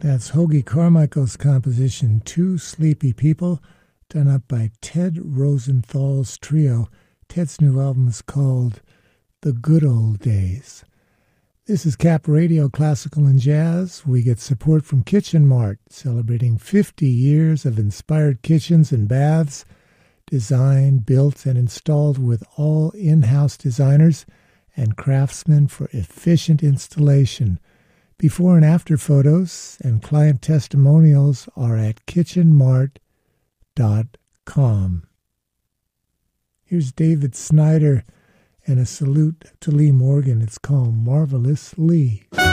That's Hoagy Carmichael's composition, Two Sleepy People, done up by Ted Rosenthal's trio. Ted's new album is called The Good Old Days. This is Cap Radio, Classical and Jazz. We get support from Kitchen Mart, celebrating 50 years of inspired kitchens and baths, designed, built, and installed with all in-house designers and craftsmen for efficient installation. Before and after photos and client testimonials are at kitchenmart.com. Here's David Snyder and a salute to Lee Morgan. It's called Marvelous Lee.